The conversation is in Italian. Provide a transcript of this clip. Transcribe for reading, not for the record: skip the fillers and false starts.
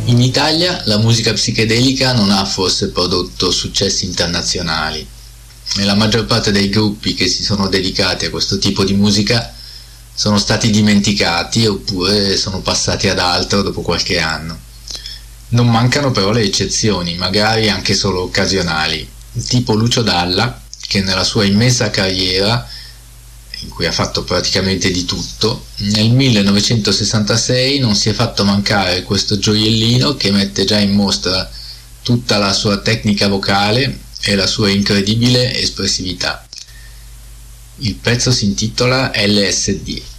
In Italia la musica psichedelica non ha forse prodotto successi internazionali e la maggior parte dei gruppi che si sono dedicati a questo tipo di musica sono stati dimenticati oppure sono passati ad altro dopo qualche anno. Non mancano però le eccezioni, magari anche solo occasionali, tipo Lucio Dalla, che nella sua immensa carriera, in cui ha fatto praticamente di tutto, nel 1966 non si è fatto mancare questo gioiellino che mette già in mostra tutta la sua tecnica vocale e la sua incredibile espressività. Il pezzo si intitola LSD.